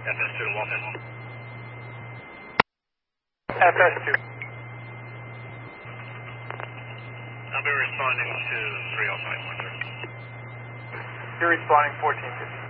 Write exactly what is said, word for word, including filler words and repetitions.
F S two to Walton. F S two. I'll be responding to three oh five one, sir. You're responding fourteen fifty.